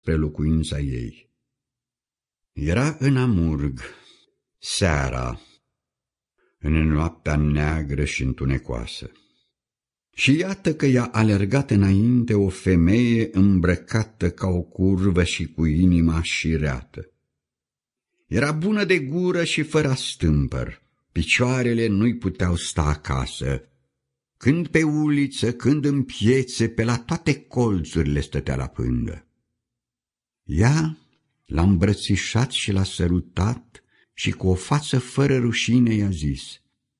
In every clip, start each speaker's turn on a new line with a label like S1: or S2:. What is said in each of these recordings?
S1: spre locuința ei. Era în amurg, seara, în noaptea neagră și întunecoasă. Și iată că i-a alergat înainte o femeie îmbrăcată ca o curvă și cu inima șireată. Era bună de gură și fără stâmpăr, picioarele nu-i puteau sta acasă. Când pe uliță, când în piețe, pe la toate colțurile stătea la pândă. Ea l-a îmbrățișat și l-a sărutat și cu o față fără rușine i-a zis: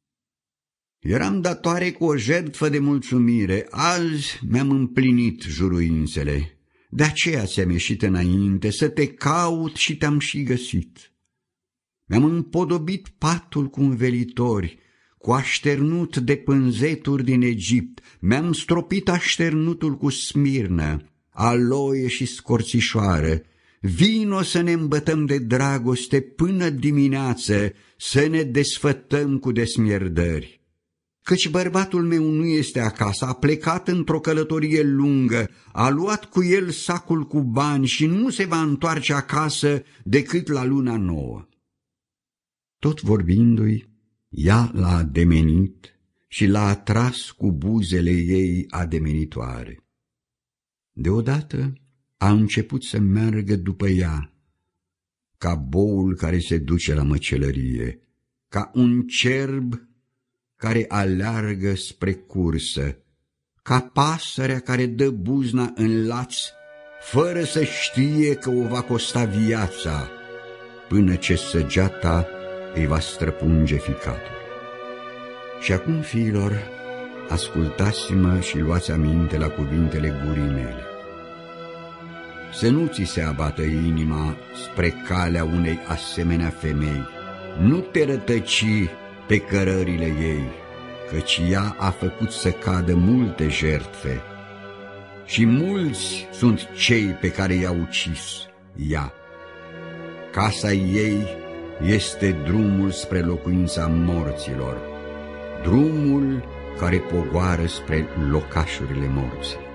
S1: eram datoare cu o jertfă de mulțumire, azi mi-am împlinit juruințele, de aceea ți-am ieșit înainte să te caut și te-am și găsit. Mi-am împodobit patul cu învelitori, cu așternut de pânzeturi din Egipt, mi-am stropit așternutul cu smirnă, aloie și scorțișoară. Vino să ne îmbătăm de dragoste până dimineață, să ne desfătăm cu desmierdări. Căci bărbatul meu nu este acasă, a plecat într-o călătorie lungă, a luat cu el sacul cu bani și nu se va întoarce acasă decât la luna nouă. Tot vorbindu-i, ea l-a ademenit și l-a atras cu buzele ei ademenitoare. Deodată a început să meargă după ea, ca boul care se duce la măcelărie, ca un cerb care aleargă spre cursă, ca pasărea care dă buzna în laț, fără să știe că o va costa viața, până ce săgeata îi va străpunge ficatul. Și acum, fiilor, ascultați-mă și luați aminte la cuvintele gurii mele. Să nu ți se abată inima spre calea unei asemenea femei, nu te rătăci pe cărările ei, căci ea a făcut să cadă multe jertfe și mulți sunt cei pe care i-a ucis ea. Casa ei este drumul spre locuința morților, drumul care pogoară spre locașurile morții.